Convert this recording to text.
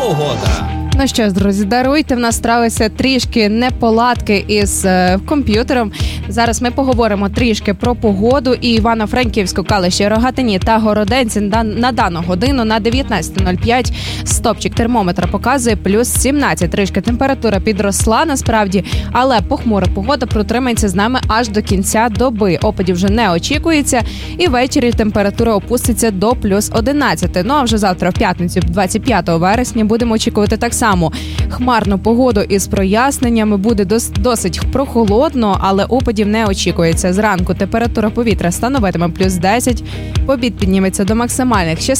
погода. Ну що ж, друзі, даруйте, в нас трапилися трішки неполадки із комп'ютером. Зараз ми поговоримо трішки про погоду. І Івано-Франківську, Калиші, Рогатині та Городенці на дану годину на 19:05 стопчик термометра показує плюс 17. Трішки температура підросла насправді, але похмура погода протримається з нами аж до кінця доби. Опадів вже не очікується і ввечері температура опуститься до плюс 11. Ну а вже завтра в п'ятницю, 25 вересня, будемо очікувати так само хмарну погоду із проясненнями, буде досить прохолодно, але опадів не очікується. Зранку температура повітря становитиме плюс 10, в обід підніметься до максимальних